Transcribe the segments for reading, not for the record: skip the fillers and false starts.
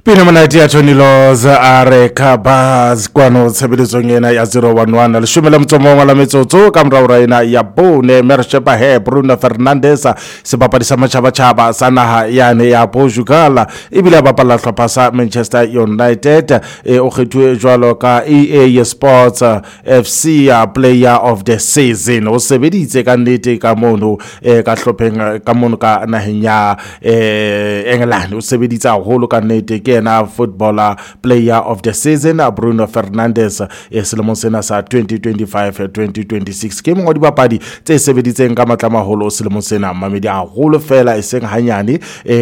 Pina manati ya Tony Laws are kabaz kwano tshebeletso ngena ya 011 leshome la mtsomongo la metsotso ka mora ina ya bone Mersheba he Bruno Fernandes sebapadi sa matjhaba sa naha yane ya Portugal ebile ba bapala hlopha sa Manchester United o kgethuwe jwalo ka EA Sports FC player of the season o sebeditse ka nnete ka mono ka hlopheng ka mono ka naheng ya England o sebeditse haholo ka nnete na footballer player of the season Bruno Fernandes selemong sena sa 2025-2026 ke mongwe dibapadi tse sebeditseng ka matla maholo selemong sena mamedi a holo fela eseng hanyane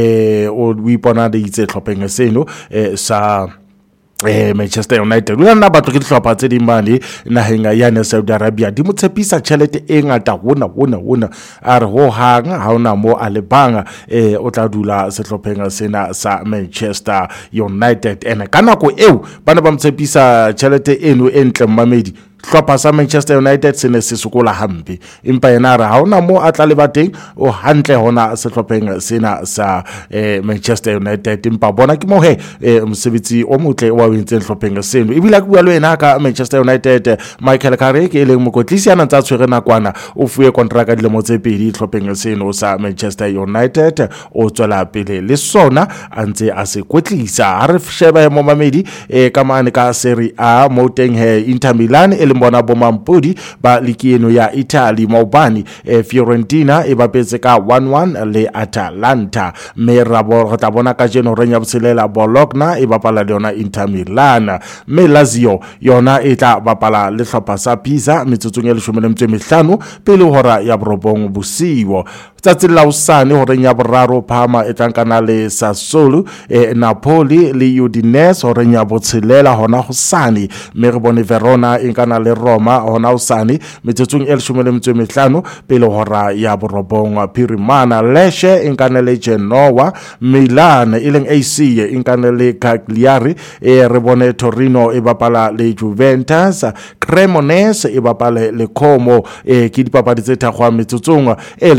o ipona di itse tlhopheng seno sa Manchester United una batho ke dihlopha tse di mane naheng ya Saudi Arabia di motshepisa tšhelete e ngata hona a re ho hanga ha ona mo alebanga o tla dula sehlopheng sena sa Manchester United ene ka nako eo bana ba motshepisa tšhelete eno entle mamedi hlopha sa Manchester United sene se sokola hampe empa yena re ha ona mo atla le bateng o hantle hona sehlopheng sena sa Manchester United empa bona ke mo mosebetsi o motle wa wentse hlopheng seno ebile ke bua le wena ka Manchester United Michael Carrick e leng mokotlisi ana tsa tshwere nakwana o fuwe kontraka di le mo tse pedi hlopheng seno sa Manchester United o tswela pele le sona antse a se kwetlisa ha re sheba mo mamedi ka mane ka Serie A mo teng Inter Milan bona bomampudi ba likieno ya Italy maubani Fiorentina e bapetse ka 1-1 le Atalanta me rabo ta bona ka jeno renya botselela Bologna e bapala le yona Inter Milan me Lazio yona e tla bapala le hlopha sa Pisa metsotsong ya 15 pele hora ya borobong bosiwo tsatsi la usane hore nya boraro phama etlankana le Sassuolo Napoli le Udinese hore nya botselela hona go sane me re bone Verona inkana le Roma hona usane metsotsong ya 15 pele hora ya borobong Pirimana Lecce inkana le Genoa Milan ileng AC inkana le Cagliari re bone Torino e bapala le Juventus Cremonese e bapala le Como ke dipapadi tse thakgwa metsotsong e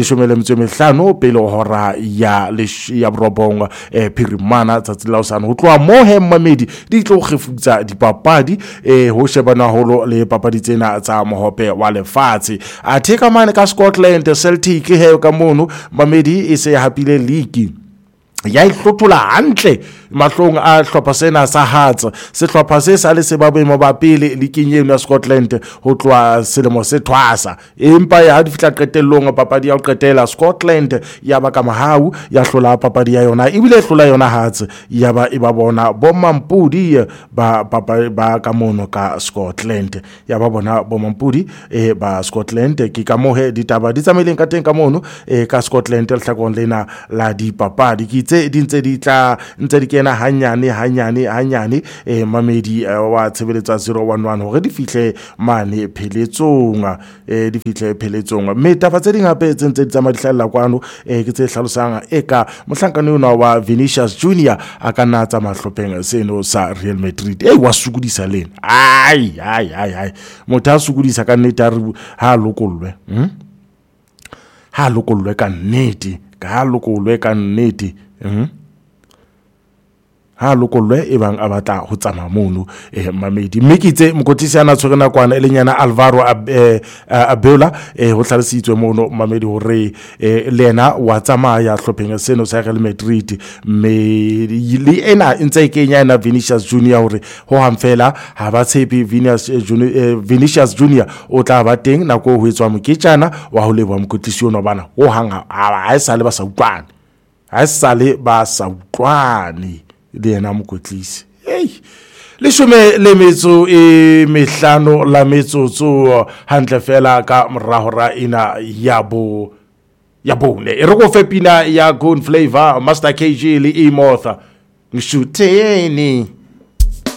15 pele hora ya borobong Pirimana tsatsi la usane ho tloa mo mamedi di tlo gefutsa dipapadi ho shebana holo le papadi tsena tsa mohope wa lefatshe a theka mane ka Scotland Celtic he ka mono mamedi e se hapile league ya ihlothola hantle mahlong a hlopha sena sa Hearts se hlopha se sa le se ba boemo ba pele likinyeng ya Scotland ho tloa selemo se thwasa empa ya di fitla qetellong papadi ya ho qetela Scotland ya ba ka mahau ya hlola papadi ya yona ebile hlola yona Hearts ya ba e ba bona bomampudi ba ka mono ka Scotland ya ba bona bomampudi ba Scotland ke ka mohe ditaba di tsameleng ka teng ka mono ka Scotland le hlakong lena la dipapadi tse dintse di tla ntse di kena hanyane mamedi wa tshebeletsa 011 hore di fihle mane pheletsong me taba tse dingape tse di tsama di hlalla kwano ke tse hlalosang eka mohlankane ona wa Vinicius Junior a kana tsa mahlopheng seno sa Real Madrid wa sukudisa lena ai motho a sukudisa ka nnete ha lokolwe ka nnete ha lokolwe e bang a batla ho tsama mono mamedi mekitse mokotlisi ana tshwere nakwana e lenyana Alvaro Abela ho tlhalositswe mono mamedi hore le yena wa tsamaya hlopheng seno sa Real Madrid me le ena ntse kenya na Vinicius Junior hore ho hamfela ha ba tshepi Vinicius Junior o tla ba teng nako ho etswa moketjana wa ho leba mokotlisi ona bana ho hanga ha e sale ba sa utlwane le yena mokotlisi leshome le metso e mehlano la metsotso hantle fela ka morahora ina ya bone e re go fepina ya Gone Flavor Master KG le Imotha ngishuteni